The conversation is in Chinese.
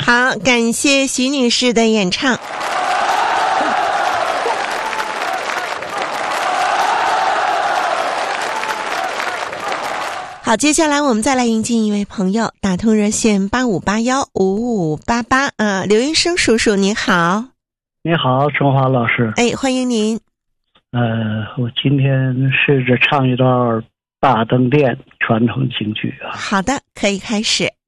好，感谢徐女士的演唱。好，接下来我们再来迎进一位朋友，打通热线85815588刘医生叔叔您好。 你好，春华老师。 欢迎您。 我今天试着唱一段大灯店传统京剧啊。 好的，可以开始。